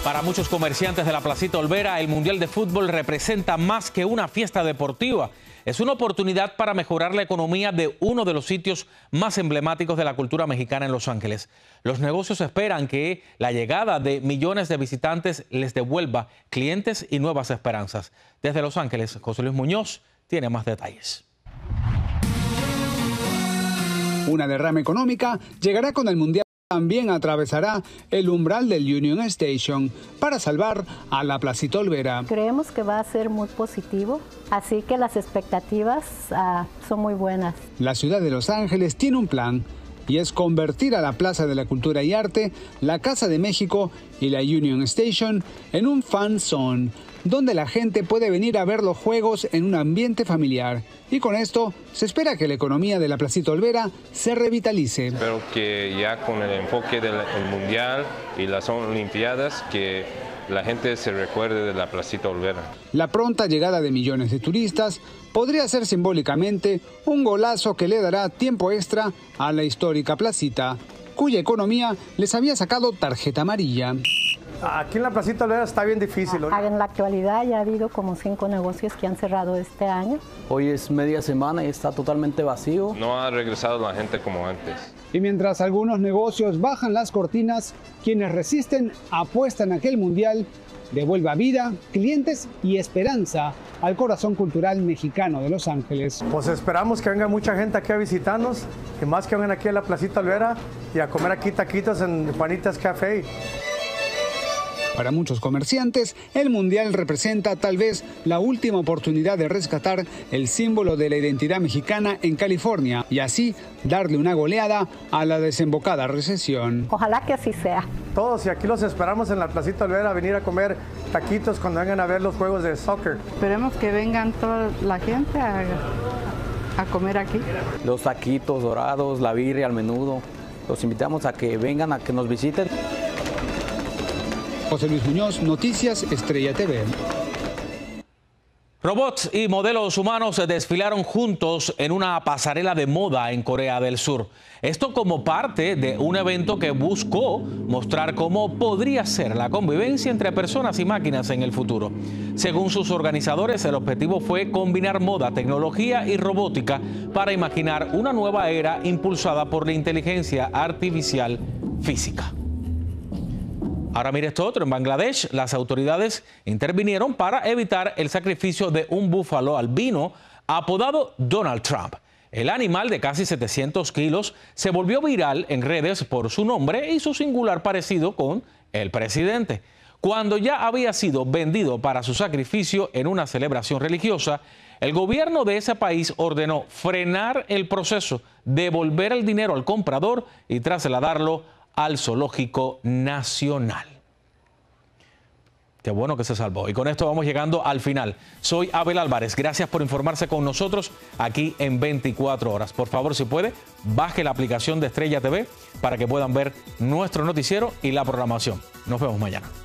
Para muchos comerciantes de la Placita Olvera, el Mundial de Fútbol representa más que una fiesta deportiva. Es una oportunidad para mejorar la economía de uno de los sitios más emblemáticos de la cultura mexicana en Los Ángeles. Los negocios esperan que la llegada de millones de visitantes les devuelva clientes y nuevas esperanzas. Desde Los Ángeles, José Luis Muñoz tiene más detalles. Una derrama económica llegará con el Mundial. También atravesará el umbral del Union Station para salvar a la Placita Olvera. Creemos que va a ser muy positivo, así que las expectativas son muy buenas. La ciudad de Los Ángeles tiene un plan y es convertir a la Plaza de la Cultura y Arte, la Casa de México y la Union Station en un fan zone, donde la gente puede venir a ver los juegos en un ambiente familiar. Y con esto se espera que la economía de la Placita Olvera se revitalice. Espero que ya con el enfoque del Mundial y las Olimpiadas, que la gente se recuerde de la Placita Olvera. La pronta llegada de millones de turistas podría ser simbólicamente un golazo que le dará tiempo extra a la histórica placita, cuya economía les había sacado tarjeta amarilla. Aquí en la Placita Olvera está bien difícil. En la actualidad ya ha habido como 5 negocios que han cerrado este año. Hoy es media semana y está totalmente vacío. No ha regresado la gente como antes. Y mientras algunos negocios bajan las cortinas, quienes resisten apuestan a que el Mundial devuelva vida, clientes y esperanza al corazón cultural mexicano de Los Ángeles. Pues esperamos que venga mucha gente aquí a visitarnos y más que vengan aquí a la Placita Olvera y a comer aquí taquitos en Juanitas Café. Para muchos comerciantes, el Mundial representa tal vez la última oportunidad de rescatar el símbolo de la identidad mexicana en California y así darle una goleada a la desembocada recesión. Ojalá que así sea. Todos y aquí los esperamos en la Placita Olvera a venir a comer taquitos cuando vengan a ver los juegos de soccer. Esperemos que vengan toda la gente a comer aquí. Los taquitos dorados, la birria, el menudo. Los invitamos a que vengan, a que nos visiten. José Luis Muñoz, Noticias Estrella TV. Robots y modelos humanos desfilaron juntos en una pasarela de moda en Corea del Sur. Esto como parte de un evento que buscó mostrar cómo podría ser la convivencia entre personas y máquinas en el futuro. Según sus organizadores, el objetivo fue combinar moda, tecnología y robótica para imaginar una nueva era impulsada por la inteligencia artificial física. Ahora mire esto otro, en Bangladesh las autoridades intervinieron para evitar el sacrificio de un búfalo albino apodado Donald Trump. El animal de casi 700 kilos se volvió viral en redes por su nombre y su singular parecido con el presidente. Cuando ya había sido vendido para su sacrificio en una celebración religiosa, el gobierno de ese país ordenó frenar el proceso, devolver el dinero al comprador y trasladarlo al Zoológico Nacional. Qué bueno que se salvó. Y con esto vamos llegando al final. Soy Abel Álvarez. Gracias por informarse con nosotros aquí en 24 horas. Por favor, si puede, baje la aplicación de Estrella TV para que puedan ver nuestro noticiero y la programación. Nos vemos mañana.